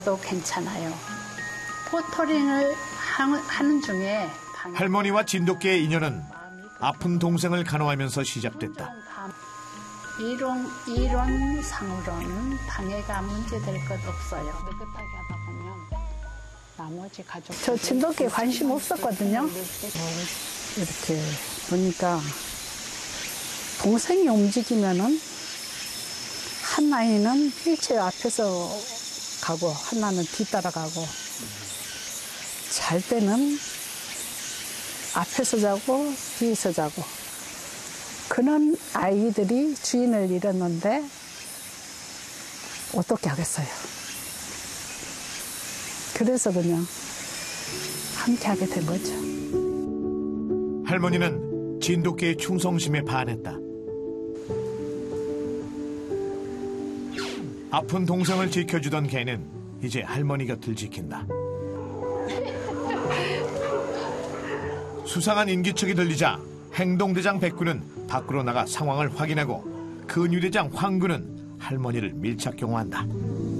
또 괜찮아요. 포터링을 하는 중에 할머니와 진돗개의 인연은 아픈 동생을 간호하면서 시작됐다. 이론상으로는 방해가 문제될 것 없어요. 느긋하게 하다 보면 나머지 가족. 저 진돗개 관심 없었거든요. 이렇게 보니까 동생이 움직이면은 한 아이는 휠체어 앞에서 가고 하나는 뒤따라가고 잘 때는 앞에서 자고 뒤에서 자고 그런 아이들이 주인을 잃었는데 어떻게 하겠어요. 그래서 그냥 함께 하게 된 거죠. 할머니는 진돗개의 충성심에 반했다. 아픈 동생을 지켜주던 개는 이제 할머니 곁을 지킨다. 수상한 인기척이 들리자 행동대장 백구는 밖으로 나가 상황을 확인하고 근위대장 황구는 할머니를 밀착 경호한다.